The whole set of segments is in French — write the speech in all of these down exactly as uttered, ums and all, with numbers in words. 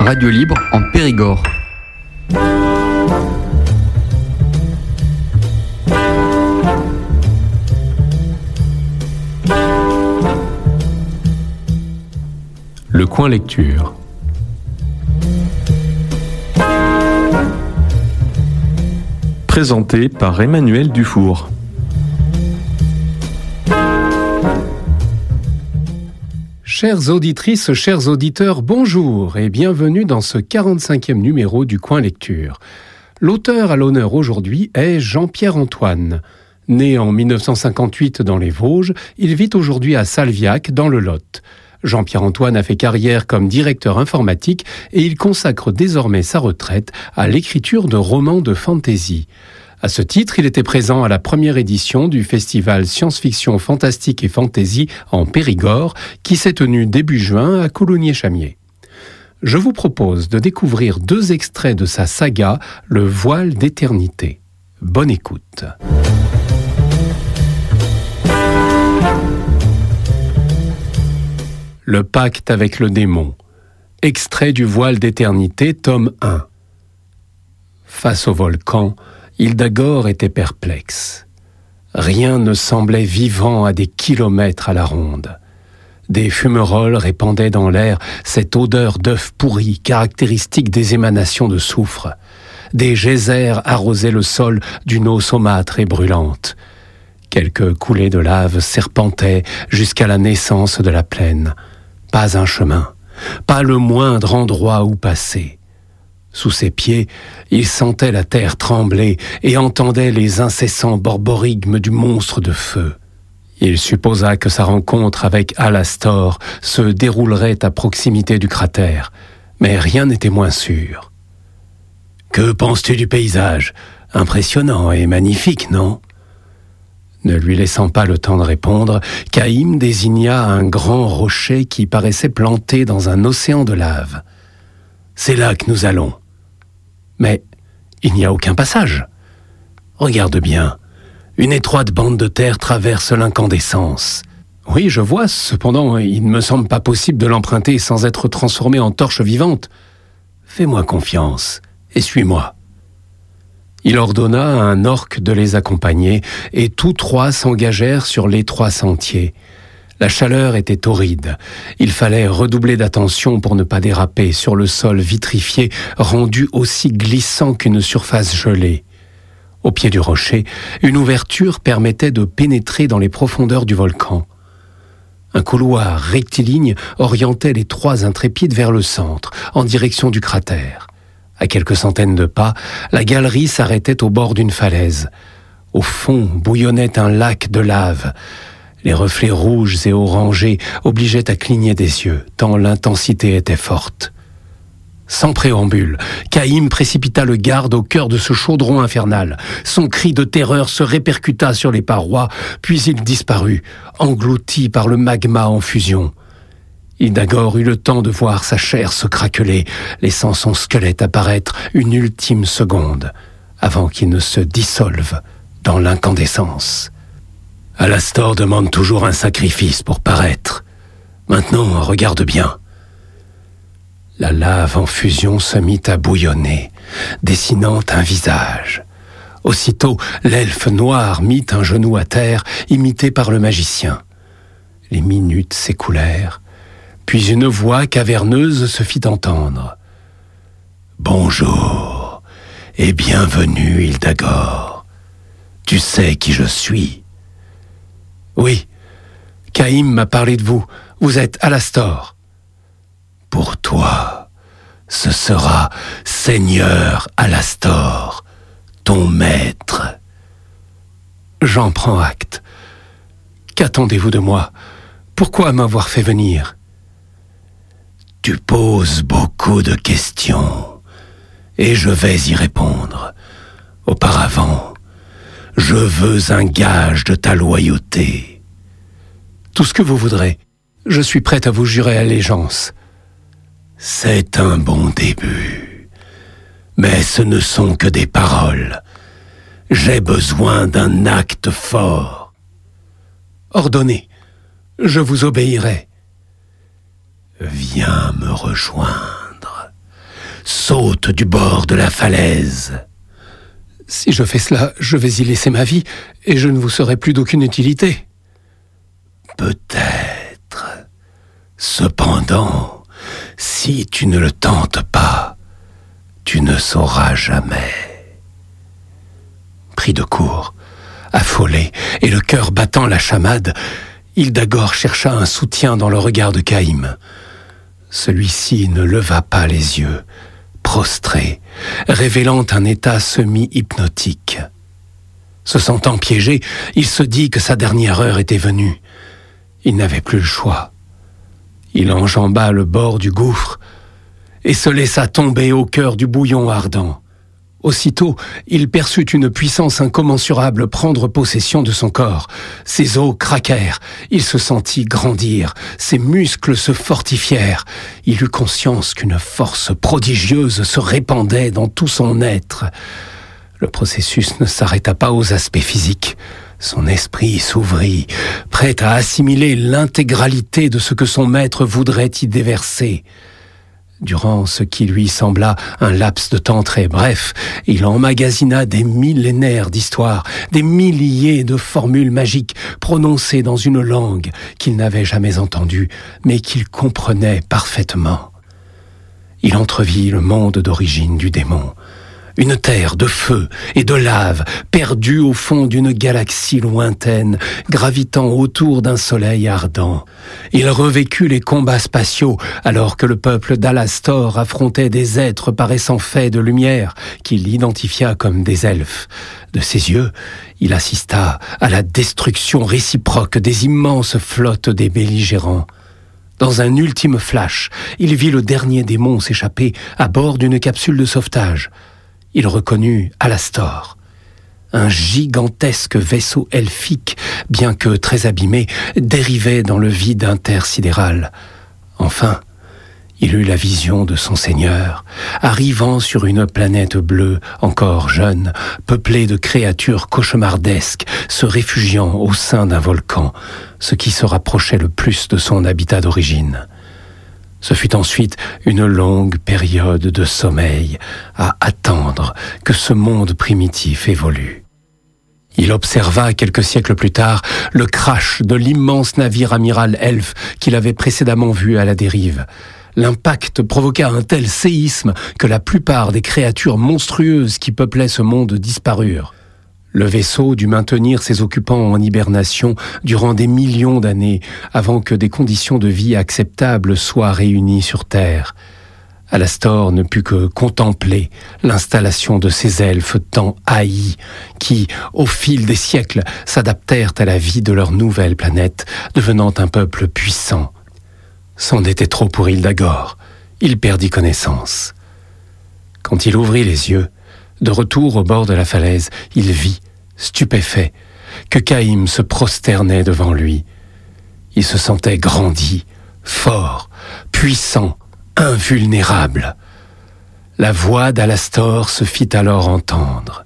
radio libre en Périgord. Le coin lecture. Présenté par Emmanuel Dufour. Chères auditrices, chers auditeurs, bonjour et bienvenue dans ce quarante-cinquième numéro du Coin Lecture. L'auteur à l'honneur aujourd'hui est Jean-Pierre Antoine. Né en mille neuf cent cinquante-huit dans les Vosges, il vit aujourd'hui à Salviac dans le Lot. Jean-Pierre Antoine a fait carrière comme directeur informatique et il consacre désormais sa retraite à l'écriture de romans de fantasy. À ce titre, il était présent à la première édition du festival Science-Fiction Fantastique et Fantasy en Périgord, qui s'est tenu début juin à Coulommiers-Chamiers. Je vous propose de découvrir deux extraits de sa saga « Le voile d'éternité ». Bonne écoute. Le pacte avec le démon. Extrait du voile d'éternité, tome un. Face au volcan, Hildagor était perplexe. Rien ne semblait vivant à des kilomètres à la ronde. Des fumerolles répandaient dans l'air cette odeur d'œuf pourri caractéristique des émanations de soufre. Des geysers arrosaient le sol d'une eau saumâtre et brûlante. Quelques coulées de lave serpentaient jusqu'à la naissance de la plaine. Pas un chemin, pas le moindre endroit où passer. Sous ses pieds, il sentait la terre trembler et entendait les incessants borborigmes du monstre de feu. Il supposa que sa rencontre avec Alastor se déroulerait à proximité du cratère, mais rien n'était moins sûr. « Que penses-tu du paysage ? Impressionnant et magnifique, non ?» Ne lui laissant pas le temps de répondre, Caïm désigna un grand rocher qui paraissait planté dans un océan de lave. « C'est là que nous allons. » « Mais il n'y a aucun passage. Regarde bien, une étroite bande de terre traverse l'incandescence. Oui, je vois, cependant, il ne me semble pas possible de l'emprunter sans être transformé en torche vivante. Fais-moi confiance et suis-moi. » Il ordonna à un orc de les accompagner et tous trois s'engagèrent sur l'étroit sentier. La chaleur était torride. Il fallait redoubler d'attention pour ne pas déraper sur le sol vitrifié, rendu aussi glissant qu'une surface gelée. Au pied du rocher, une ouverture permettait de pénétrer dans les profondeurs du volcan. Un couloir rectiligne orientait les trois intrépides vers le centre, en direction du cratère. À quelques centaines de pas, la galerie s'arrêtait au bord d'une falaise. Au fond bouillonnait un lac de lave. Les reflets rouges et orangés obligeaient à cligner des yeux, tant l'intensité était forte. Sans préambule, Caïm précipita le garde au cœur de ce chaudron infernal. Son cri de terreur se répercuta sur les parois, puis il disparut, englouti par le magma en fusion. Hildagor eut le temps de voir sa chair se craqueler, laissant son squelette apparaître une ultime seconde, avant qu'il ne se dissolve dans l'incandescence. Alastor demande toujours un sacrifice pour paraître. Maintenant, regarde bien. La lave en fusion se mit à bouillonner, dessinant un visage. Aussitôt, l'elfe noir mit un genou à terre, imité par le magicien. Les minutes s'écoulèrent, puis une voix caverneuse se fit entendre. « Bonjour et bienvenue, Hildagor. Tu sais qui je suis. » « Oui, Caïm m'a parlé de vous. Vous êtes Alastor. »« Pour toi, ce sera Seigneur Alastor, ton maître. » J'en prends acte. Qu'attendez-vous de moi ? Pourquoi m'avoir fait venir ? Tu poses beaucoup de questions, et je vais y répondre. Auparavant, je veux un gage de ta loyauté. Tout ce que vous voudrez. Je suis prête à vous jurer allégeance. C'est un bon début. Mais ce ne sont que des paroles. J'ai besoin d'un acte fort. Ordonnez. Je vous obéirai. Viens me rejoindre. saute du bord de la falaise. » Si je fais cela, je vais y laisser ma vie et je ne vous serai plus d'aucune utilité. Peut-être. Cependant, si tu ne le tentes pas, tu ne sauras jamais. Pris de court, affolé et le cœur battant la chamade, Hildagor chercha un soutien dans le regard de Caïm. Celui-ci ne leva pas les yeux, prostré, révélant un état semi-hypnotique. Se sentant piégé, il se dit que sa dernière heure était venue. Il n'avait plus le choix. Il enjamba le bord du gouffre et se laissa tomber au cœur du bouillon ardent. Aussitôt, il perçut une puissance incommensurable prendre possession de son corps. Ses os craquèrent, il se sentit grandir, ses muscles se fortifièrent. Il eut conscience qu'une force prodigieuse se répandait dans tout son être. Le processus ne s'arrêta pas aux aspects physiques. Son esprit s'ouvrit, prêt à assimiler l'intégralité de ce que son maître voudrait y déverser. Durant ce qui lui sembla un laps de temps très bref, il emmagasina des millénaires d'histoires, des milliers de formules magiques prononcées dans une langue qu'il n'avait jamais entendue, mais qu'il comprenait parfaitement. Il entrevit le monde d'origine du démon, une terre de feu et de lave, perdue au fond d'une galaxie lointaine, gravitant autour d'un soleil ardent. Il revécut les combats spatiaux, alors que le peuple d'Alastor affrontait des êtres paraissant faits de lumière, qu'il identifia comme des elfes. De ses yeux, il assista à la destruction réciproque des immenses flottes des belligérants. Dans un ultime flash, il vit le dernier démon s'échapper à bord d'une capsule de sauvetage. Il reconnut Alastor. Un gigantesque vaisseau elfique, bien que très abîmé, dérivait dans le vide intersidéral. Enfin, il eut la vision de son seigneur, arrivant sur une planète bleue, encore jeune, peuplée de créatures cauchemardesques, se réfugiant au sein d'un volcan, ce qui se rapprochait le plus de son habitat d'origine. Ce fut ensuite une longue période de sommeil à attendre que ce monde primitif évolue. Il observa quelques siècles plus tard le crash de l'immense navire amiral elfe qu'il avait précédemment vu à la dérive. L'impact provoqua un tel séisme que la plupart des créatures monstrueuses qui peuplaient ce monde disparurent. Le vaisseau dut maintenir ses occupants en hibernation durant des millions d'années avant que des conditions de vie acceptables soient réunies sur Terre. Alastor ne put que contempler l'installation de ces elfes tant haïs qui, au fil des siècles, s'adaptèrent à la vie de leur nouvelle planète, devenant un peuple puissant. C'en était trop pour Hildagor. Il perdit connaissance. Quand il ouvrit les yeux, de retour au bord de la falaise, il vit, stupéfait, que Caïm se prosternait devant lui. Il se sentait grandi, fort, puissant, invulnérable. La voix d'Alastor se fit alors entendre.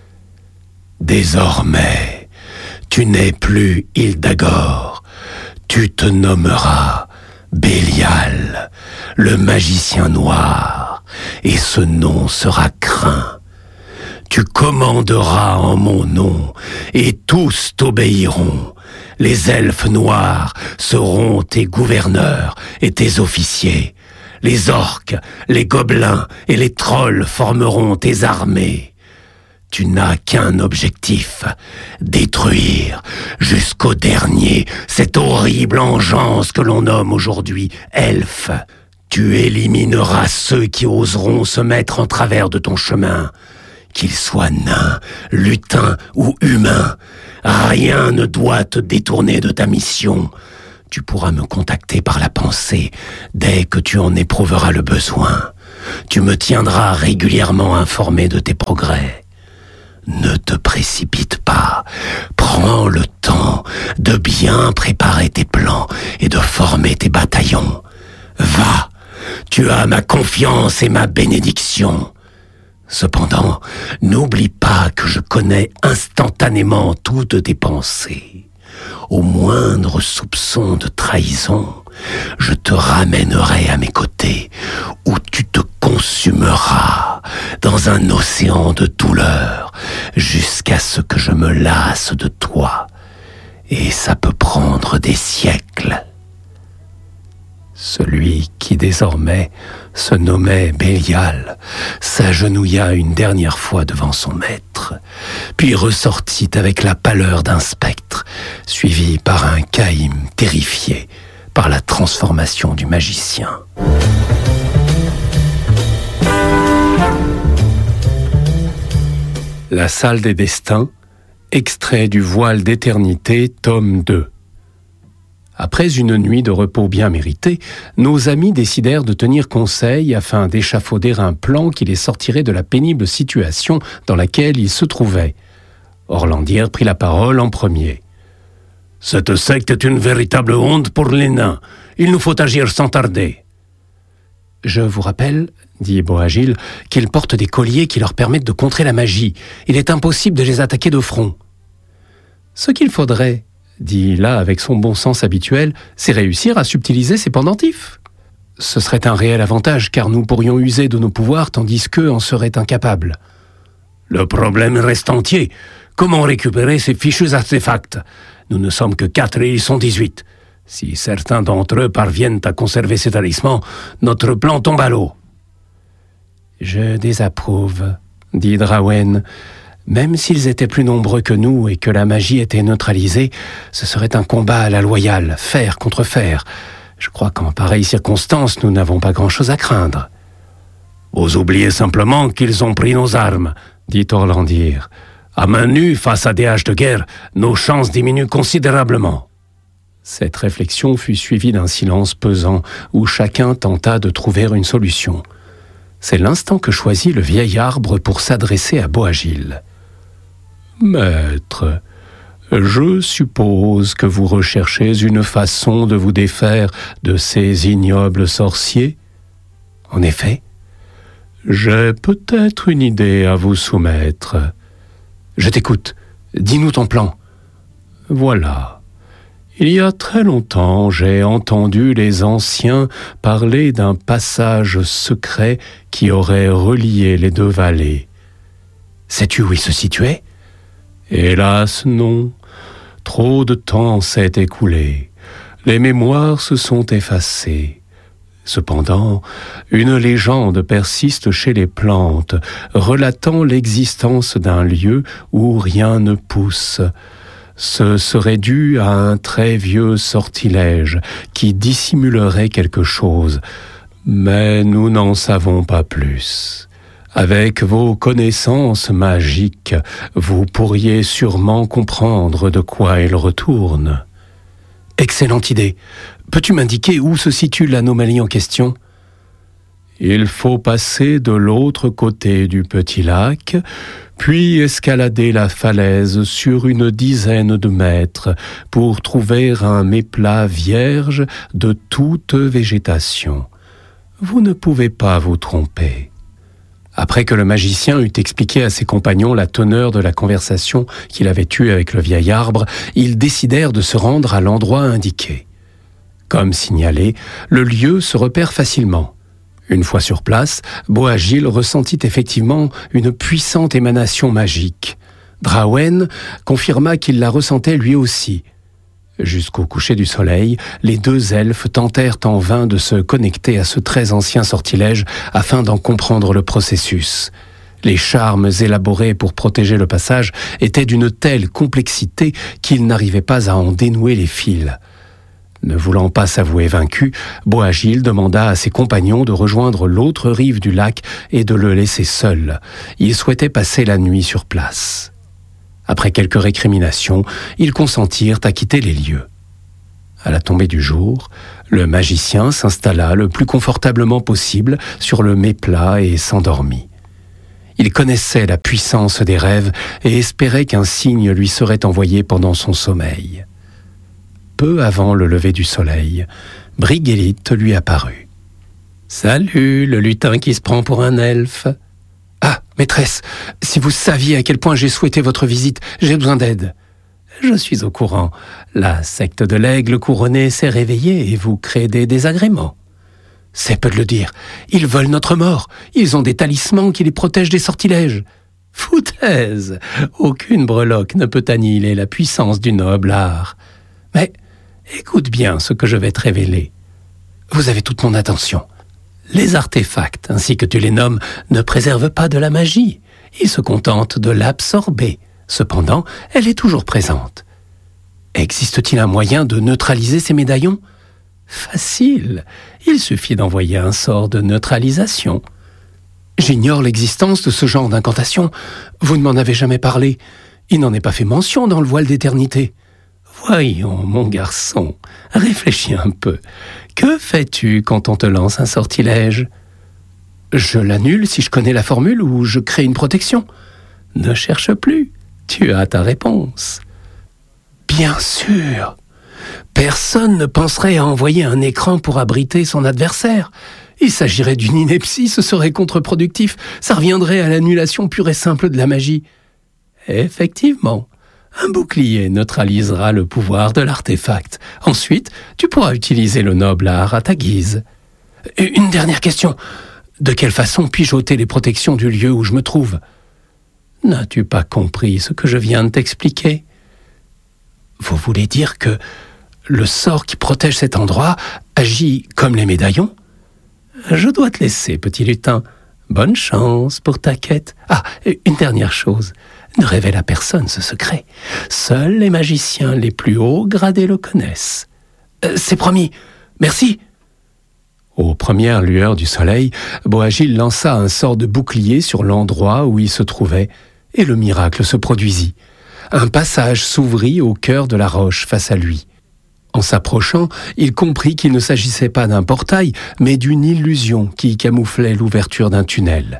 « Désormais, tu n'es plus Hildagor, tu te nommeras Bélial, le magicien noir, et ce nom sera craint. Tu commanderas en mon nom, et tous t'obéiront. Les elfes noirs seront tes gouverneurs et tes officiers. Les orques, les gobelins et les trolls formeront tes armées. Tu n'as qu'un objectif, détruire jusqu'au dernier cette horrible engeance que l'on nomme aujourd'hui elfe. Tu élimineras ceux qui oseront se mettre en travers de ton chemin. Qu'ils soient nains, lutins ou humains, rien ne doit te détourner de ta mission. Tu pourras me contacter par la pensée dès que tu en éprouveras le besoin. Tu me tiendras régulièrement informé de tes progrès. Ne te précipite pas. Prends le temps de bien préparer tes plans et de former tes bataillons. Va, tu as ma confiance et ma bénédiction. Cependant, n'oublie pas que je connais instantanément toutes tes pensées. Au moindre soupçon de trahison, je te ramènerai à mes côtés, où tu te consumeras dans un océan de douleur, jusqu'à ce que je me lasse de toi. Et ça peut prendre des siècles. » Celui qui désormais se nommait Bélial s'agenouilla une dernière fois devant son maître, puis ressortit avec la pâleur d'un spectre, suivi par un Caïm terrifié par la transformation du magicien. La salle des destins, extrait du Voile d'éternité, tome deux. Après une nuit de repos bien méritée, nos amis décidèrent de tenir conseil afin d'échafauder un plan qui les sortirait de la pénible situation dans laquelle ils se trouvaient. Orlandière prit la parole en premier. « Cette secte est une véritable honte pour les nains. Il nous faut agir sans tarder. »« Je vous rappelle, dit Boagil, qu'ils portent des colliers qui leur permettent de contrer la magie. Il est impossible de les attaquer de front. »« Ce qu'il faudrait, dit là avec son bon sens habituel, c'est réussir à subtiliser ces pendentifs. Ce serait un réel avantage, car nous pourrions user de nos pouvoirs tandis qu'eux en seraient incapables. »« Le problème reste entier. Comment récupérer ces fichus artefacts ? Nous ne sommes que quatre et ils sont dix-huit. Si certains d'entre eux parviennent à conserver ces talismans, notre plan tombe à l'eau. »« Je désapprouve, dit Drawen. Même s'ils étaient plus nombreux que nous et que la magie était neutralisée, ce serait un combat à la loyale, fer contre fer. Je crois qu'en pareille circonstance, nous n'avons pas grand-chose à craindre. »« Vous oubliez simplement qu'ils ont pris nos armes, dit Orlandir. À main nue, face à des haches de guerre, nos chances diminuent considérablement. » Cette réflexion fut suivie d'un silence pesant où chacun tenta de trouver une solution. C'est l'instant que choisit le vieil arbre pour s'adresser à Boagil. « Maître, je suppose que vous recherchez une façon de vous défaire de ces ignobles sorciers. »« En effet. »« J'ai peut-être une idée à vous soumettre. »« Je t'écoute. Dis-nous ton plan. »« Voilà. Il y a très longtemps, j'ai entendu les anciens parler d'un passage secret qui aurait relié les deux vallées. »« Sais-tu où il se situait ? » ?»« Hélas, non. Trop de temps s'est écoulé. Les mémoires se sont effacées. Cependant, une légende persiste chez les plantes, relatant l'existence d'un lieu où rien ne pousse. Ce serait dû à un très vieux sortilège qui dissimulerait quelque chose, mais nous n'en savons pas plus. Avec vos connaissances magiques, vous pourriez sûrement comprendre de quoi il retourne. » Excellente idée. Peux-tu m'indiquer où se situe l'anomalie en question ? Il faut passer de l'autre côté du petit lac, puis escalader la falaise sur une dizaine de mètres pour trouver un méplat vierge de toute végétation. Vous ne pouvez pas vous tromper. Après que le magicien eut expliqué à ses compagnons la teneur de la conversation qu'il avait eue avec le vieil arbre, ils décidèrent de se rendre à l'endroit indiqué. Comme signalé, le lieu se repère facilement. Une fois sur place, Boagil ressentit effectivement une puissante émanation magique. Drawen confirma qu'il la ressentait lui aussi. Jusqu'au coucher du soleil, les deux elfes tentèrent en vain de se connecter à ce très ancien sortilège afin d'en comprendre le processus. Les charmes élaborés pour protéger le passage étaient d'une telle complexité qu'ils n'arrivaient pas à en dénouer les fils. Ne voulant pas s'avouer vaincu, Boagil demanda à ses compagnons de rejoindre l'autre rive du lac et de le laisser seul. Il souhaitait passer la nuit sur place. Après quelques récriminations, ils consentirent à quitter les lieux. À la tombée du jour, le magicien s'installa le plus confortablement possible sur le méplat et s'endormit. Il connaissait la puissance des rêves et espérait qu'un signe lui serait envoyé pendant son sommeil. Peu avant le lever du soleil, Brigitte lui apparut. « Salut, le lutin qui se prend pour un elfe. »« Ah, maîtresse, si vous saviez à quel point j'ai souhaité votre visite, j'ai besoin d'aide. »« Je suis au courant. La secte de l'aigle couronné s'est réveillée et vous crée des désagréments. » C'est peu de le dire. Ils veulent notre mort. Ils ont des talismans qui les protègent des sortilèges. Foutaise! Aucune breloque ne peut annihiler la puissance du noble art. Mais écoute bien ce que je vais te révéler. Vous avez toute mon attention. Les artefacts, ainsi que tu les nommes, ne préservent pas de la magie. Ils se contentent de l'absorber. Cependant, elle est toujours présente. Existe-t-il un moyen de neutraliser ces médaillons ? Facile. Il suffit d'envoyer un sort de neutralisation. J'ignore l'existence de ce genre d'incantation. Vous ne m'en avez jamais parlé. Il n'en est pas fait mention dans le voile d'éternité. Voyons, mon garçon, réfléchis un peu. Que fais-tu quand on te lance un sortilège ? Je l'annule si je connais la formule ou je crée une protection. Ne cherche plus, tu as ta réponse. Bien sûr. Personne ne penserait à envoyer un écran pour abriter son adversaire. Il s'agirait d'une ineptie, ce serait contre-productif. Ça reviendrait à l'annulation pure et simple de la magie. Effectivement, un bouclier neutralisera le pouvoir de l'artefact. Ensuite, tu pourras utiliser le noble art à ta guise. Une dernière question. De quelle façon puis-je ôter les protections du lieu où je me trouve ? N'as-tu pas compris ce que je viens de t'expliquer ? Vous voulez dire que le sort qui protège cet endroit agit comme les médaillons ? Je dois te laisser, petit lutin. Bonne chance pour ta quête. Ah, une dernière chose. Ne révèle à personne ce secret. Seuls les magiciens les plus hauts gradés le connaissent. Euh, c'est promis. Merci. Aux premières lueurs du soleil, Boagil lança un sort de bouclier sur l'endroit où il se trouvait, et le miracle se produisit. Un passage s'ouvrit au cœur de la roche face à lui. En s'approchant, il comprit qu'il ne s'agissait pas d'un portail, mais d'une illusion qui camouflait l'ouverture d'un tunnel.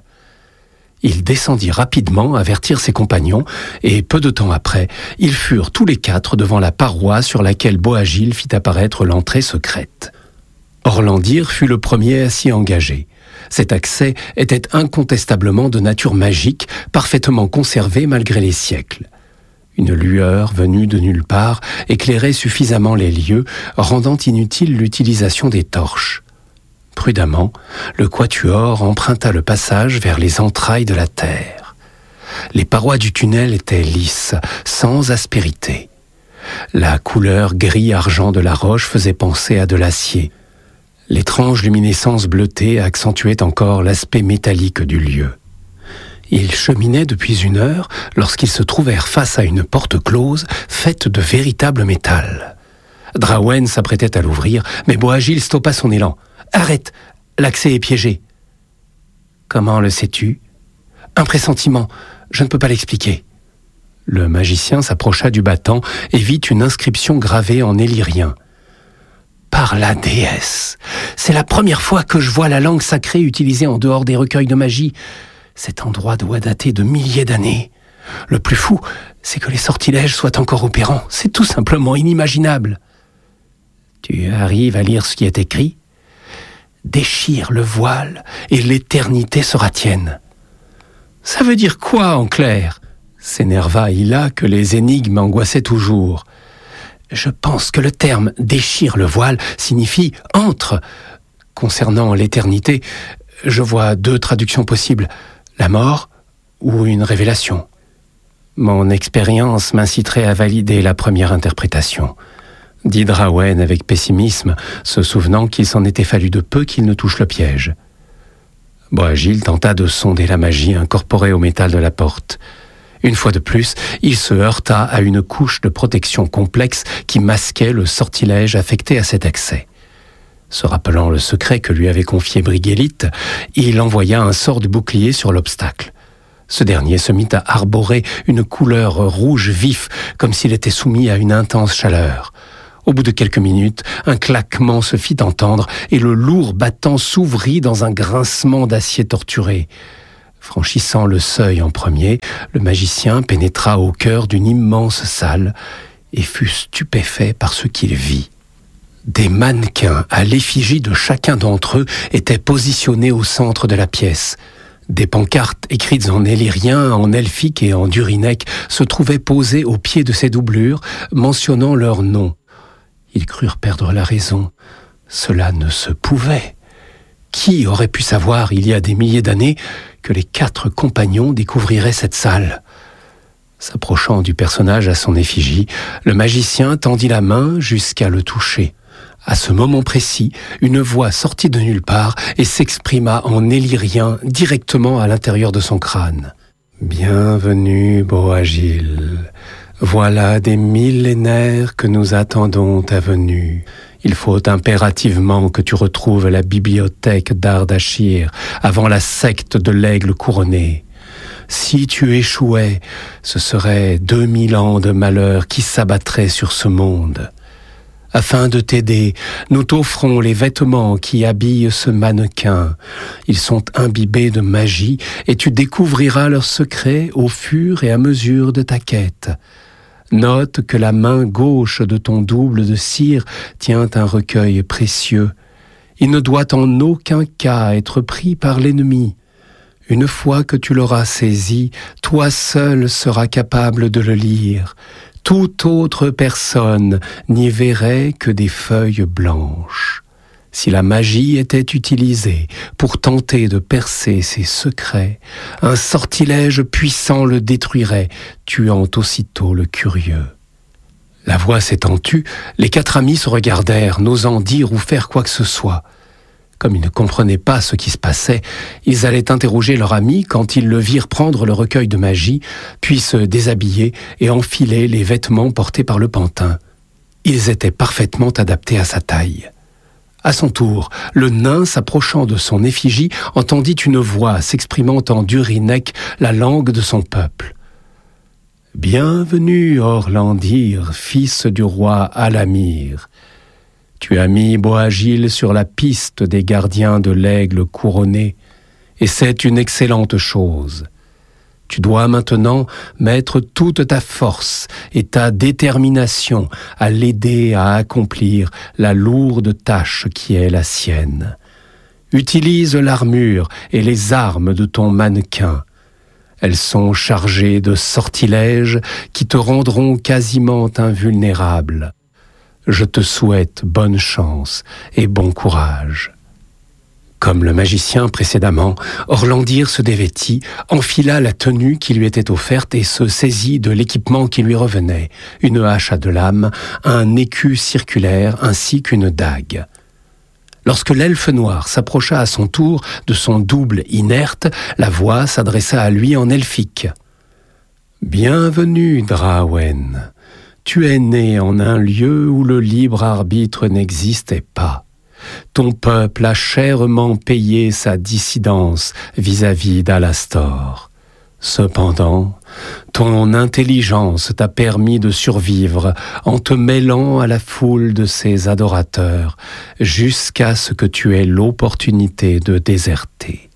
Il descendit rapidement avertir ses compagnons, et peu de temps après, ils furent tous les quatre devant la paroi sur laquelle Boagil fit apparaître l'entrée secrète. Orlandir fut le premier à s'y engager. Cet accès était incontestablement de nature magique, parfaitement conservé malgré les siècles. Une lueur venue de nulle part éclairait suffisamment les lieux, rendant inutile l'utilisation des torches. Prudemment, le quatuor emprunta le passage vers les entrailles de la terre. Les parois du tunnel étaient lisses, sans aspérité. La couleur gris-argent de la roche faisait penser à de l'acier. L'étrange luminescence bleutée accentuait encore l'aspect métallique du lieu. Ils cheminaient depuis une heure lorsqu'ils se trouvèrent face à une porte close faite de véritable métal. Drawen s'apprêtait à l'ouvrir, mais Boagil stoppa son élan. « Arrête, l'accès est piégé. »« Comment le sais-tu ?»« Un pressentiment, je ne peux pas l'expliquer. » Le magicien s'approcha du battant et vit une inscription gravée en illyrien. « Par la déesse, c'est la première fois que je vois la langue sacrée utilisée en dehors des recueils de magie. Cet endroit doit dater de milliers d'années. Le plus fou, c'est que les sortilèges soient encore opérants. C'est tout simplement inimaginable. » « Tu arrives à lire ce qui est écrit ? Déchire le voile et l'éternité sera tienne. » « Ça veut dire quoi en clair ?» s'énerva Ila que les énigmes angoissaient toujours. « Je pense que le terme « déchire le voile » signifie « entre ». Concernant l'éternité, je vois deux traductions possibles, la mort ou une révélation. Mon expérience m'inciterait à valider la première interprétation, dit Drawen avec pessimisme, se souvenant qu'il s'en était fallu de peu qu'il ne touche le piège. Boagil tenta de sonder la magie incorporée au métal de la porte. Une fois de plus, il se heurta à une couche de protection complexe qui masquait le sortilège affecté à cet accès. Se rappelant le secret que lui avait confié Brigitte, il envoya un sort de bouclier sur l'obstacle. Ce dernier se mit à arborer une couleur rouge vif, comme s'il était soumis à une intense chaleur. Au bout de quelques minutes, un claquement se fit entendre et le lourd battant s'ouvrit dans un grincement d'acier torturé. Franchissant le seuil en premier, le magicien pénétra au cœur d'une immense salle et fut stupéfait par ce qu'il vit. Des mannequins à l'effigie de chacun d'entre eux étaient positionnés au centre de la pièce. Des pancartes écrites en illyrien, en elfique et en durinec se trouvaient posées au pied de ces doublures, mentionnant leurs noms. Ils crurent perdre la raison. Cela ne se pouvait. Qui aurait pu savoir, il y a des milliers d'années, que les quatre compagnons découvriraient cette salle ? S'approchant du personnage à son effigie, le magicien tendit la main jusqu'à le toucher. À ce moment précis, une voix sortit de nulle part et s'exprima en élyrien directement à l'intérieur de son crâne. « Bienvenue, Boagile. Voilà des millénaires que nous attendons ta venue. Il faut impérativement que tu retrouves la bibliothèque d'Ardashir avant la secte de l'aigle couronné. Si tu échouais, ce serait deux mille ans de malheur qui s'abattraient sur ce monde. Afin de t'aider, nous t'offrons les vêtements qui habillent ce mannequin. Ils sont imbibés de magie et tu découvriras leurs secrets au fur et à mesure de ta quête. Note que la main gauche de ton double de cire tient un recueil précieux. Il ne doit en aucun cas être pris par l'ennemi. Une fois que tu l'auras saisi, toi seul seras capable de le lire. Toute autre personne n'y verrait que des feuilles blanches. Si la magie était utilisée pour tenter de percer ses secrets, un sortilège puissant le détruirait, tuant aussitôt le curieux. La voix s'étant tue, les quatre amis se regardèrent, n'osant dire ou faire quoi que ce soit. Comme ils ne comprenaient pas ce qui se passait, ils allaient interroger leur ami quand ils le virent prendre le recueil de magie, puis se déshabiller et enfiler les vêtements portés par le pantin. Ils étaient parfaitement adaptés à sa taille. À son tour, le nain, s'approchant de son effigie, entendit une voix s'exprimant en durinec, la langue de son peuple. « Bienvenue, Orlandir, fils du roi Alamir. Tu as mis Boagile sur la piste des gardiens de l'aigle couronné, et c'est une excellente chose. Tu dois maintenant mettre toute ta force et ta détermination à l'aider à accomplir la lourde tâche qui est la sienne. Utilise l'armure et les armes de ton mannequin. Elles sont chargées de sortilèges qui te rendront quasiment invulnérable. Je te souhaite bonne chance et bon courage. » Comme le magicien précédemment, Orlandir se dévêtit, enfila la tenue qui lui était offerte et se saisit de l'équipement qui lui revenait, une hache à deux lames, un écu circulaire ainsi qu'une dague. Lorsque l'elfe noir s'approcha à son tour de son double inerte, la voix s'adressa à lui en elfique. « Bienvenue, Drawen. Tu es né en un lieu où le libre arbitre n'existait pas. Ton peuple a chèrement payé sa dissidence vis-à-vis d'Alastor. Cependant, ton intelligence t'a permis de survivre en te mêlant à la foule de ses adorateurs jusqu'à ce que tu aies l'opportunité de déserter.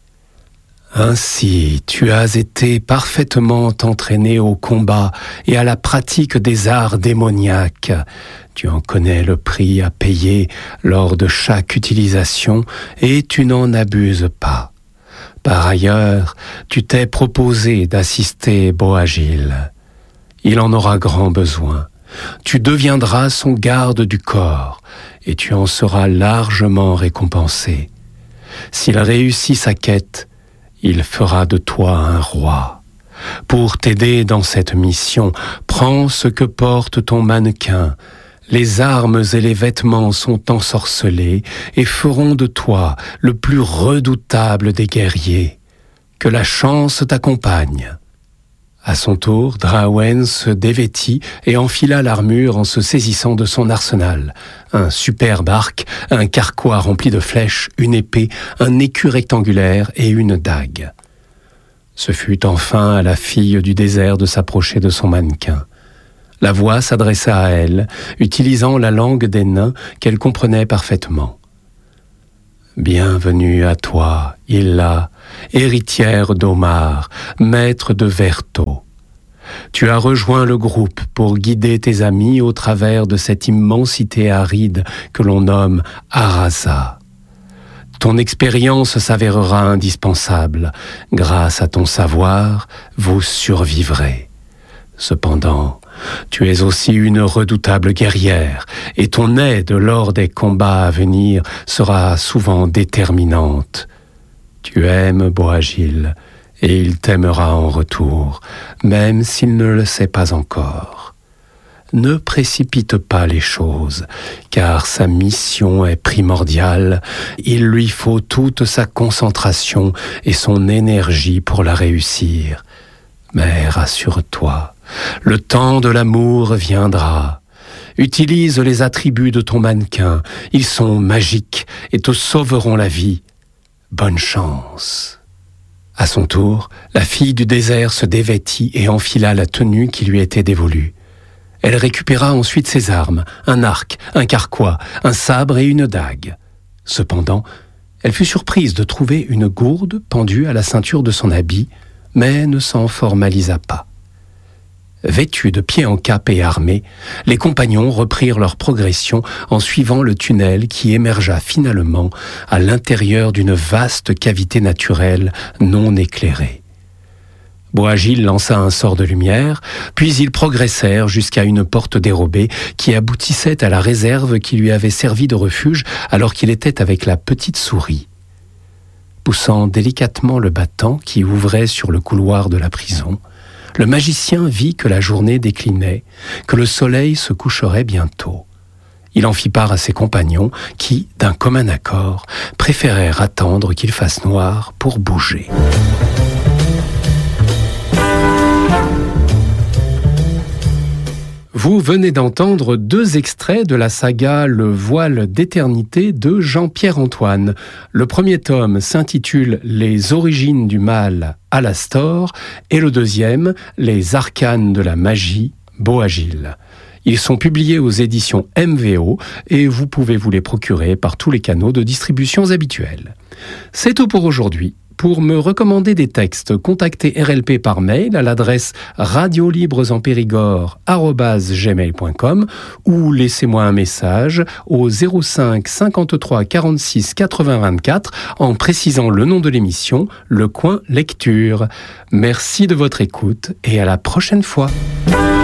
Ainsi, tu as été parfaitement entraîné au combat et à la pratique des arts démoniaques. Tu en connais le prix à payer lors de chaque utilisation et tu n'en abuses pas. Par ailleurs, tu t'es proposé d'assister Boagile. Il en aura grand besoin. Tu deviendras son garde du corps et tu en seras largement récompensé. S'il réussit sa quête, il fera de toi un roi. Pour t'aider dans cette mission, prends ce que porte ton mannequin. Les armes et les vêtements sont ensorcelés et feront de toi le plus redoutable des guerriers. Que la chance t'accompagne. » À son tour, Drawen se dévêtit et enfila l'armure en se saisissant de son arsenal. Un superbe arc, un carquois rempli de flèches, une épée, un écu rectangulaire et une dague. Ce fut enfin à la fille du désert de s'approcher de son mannequin. La voix s'adressa à elle, utilisant la langue des nains qu'elle comprenait parfaitement. « Bienvenue à toi, Illa, héritière d'Omar, maître de Verto. Tu as rejoint le groupe pour guider tes amis au travers de cette immensité aride que l'on nomme Arasa. Ton expérience s'avérera indispensable. Grâce à ton savoir, vous survivrez. Cependant, Tu es aussi une redoutable guerrière, et ton aide lors des combats à venir sera souvent déterminante. Tu aimes Boagil, et il t'aimera en retour, même s'il ne le sait pas encore. Ne précipite pas les choses, car sa mission est primordiale. Il lui faut toute sa concentration et son énergie pour la réussir. Mais rassure-toi, le temps de l'amour viendra. Utilise les attributs de ton mannequin, ils sont magiques et te sauveront la vie. Bonne chance. À son tour, la fille du désert se dévêtit et enfila la tenue qui lui était dévolue. Elle récupéra ensuite ses armes, un arc, un carquois, un sabre et une dague. Cependant, elle fut surprise de trouver une gourde pendue à la ceinture de son habit, mais ne s'en formalisa pas. Vêtus de pied en cap et armés, les compagnons reprirent leur progression en suivant le tunnel qui émergea finalement à l'intérieur d'une vaste cavité naturelle non éclairée. Boagil lança un sort de lumière, puis ils progressèrent jusqu'à une porte dérobée qui aboutissait à la réserve qui lui avait servi de refuge alors qu'il était avec la petite souris. Poussant délicatement le battant qui ouvrait sur le couloir de la prison, le magicien vit que la journée déclinait, que le soleil se coucherait bientôt. Il en fit part à ses compagnons qui, d'un commun accord, préférèrent attendre qu'il fasse noir pour bouger. Vous venez d'entendre deux extraits de la saga Le voile d'éternité de Jean-Pierre Antoine. Le premier tome s'intitule Les origines du mal, Alastor, et le deuxième, Les arcanes de la magie, Boagil. Ils sont publiés aux éditions M V O et vous pouvez vous les procurer par tous les canaux de distribution habituels. C'est tout pour aujourd'hui. Pour me recommander des textes, contactez R L P par mail à l'adresse radiolibresenpérigord arobase gmail point com ou laissez-moi un message au zéro cinq cinquante-trois quarante-six quatre-vingts vingt-quatre en précisant le nom de l'émission, Le Coin Lecture. Merci de votre écoute et à la prochaine fois.